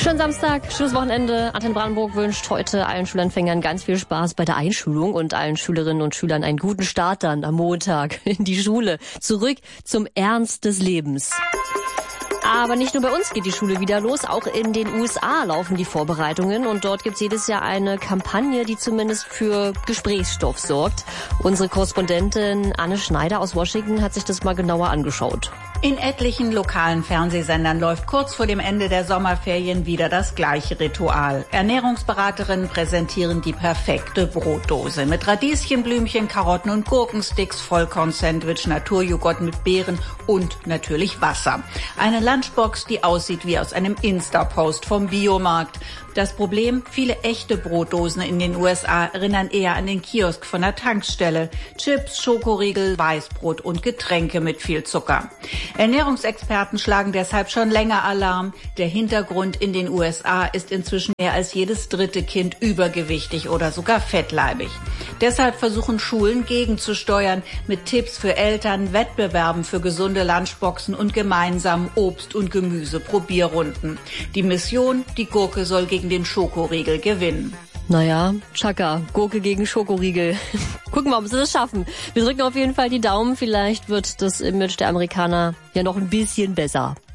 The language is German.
Schönen Samstag, schönes Wochenende. Antenne Brandenburg wünscht heute allen Schulanfängern ganz viel Spaß bei der Einschulung und allen Schülerinnen und Schülern einen guten Start dann am Montag in die Schule. Zurück zum Ernst des Lebens. Aber nicht nur bei uns geht die Schule wieder los, auch in den USA laufen die Vorbereitungen und dort gibt's jedes Jahr eine Kampagne, die zumindest für Gesprächsstoff sorgt. Unsere Korrespondentin Anne Schneider aus Washington hat sich das mal genauer angeschaut. In etlichen lokalen Fernsehsendern läuft kurz vor dem Ende der Sommerferien wieder das gleiche Ritual. Ernährungsberaterinnen präsentieren die perfekte Brotdose mit Radieschenblümchen, Karotten und Gurkensticks, Vollkorn-Sandwich, Naturjoghurt mit Beeren und natürlich Wasser. Eine Lunchbox, die aussieht wie aus einem Insta-Post vom Biomarkt. Das Problem, viele echte Brotdosen in den USA erinnern eher an den Kiosk von der Tankstelle. Chips, Schokoriegel, Weißbrot und Getränke mit viel Zucker. Ernährungsexperten schlagen deshalb schon länger Alarm. Der Hintergrund: in den USA ist inzwischen mehr als jedes dritte Kind übergewichtig oder sogar fettleibig. Deshalb versuchen Schulen gegenzusteuern mit Tipps für Eltern, Wettbewerben für gesunde Lunchboxen und gemeinsamen Obst- und Gemüseprobierrunden. Die Mission: die Gurke soll gegen den Schokoriegel gewinnen. Naja, Chaka, Gurke gegen Schokoriegel. Gucken wir, ob sie das schaffen. Wir drücken auf jeden Fall die Daumen. Vielleicht wird das Image der Amerikaner ja noch ein bisschen besser.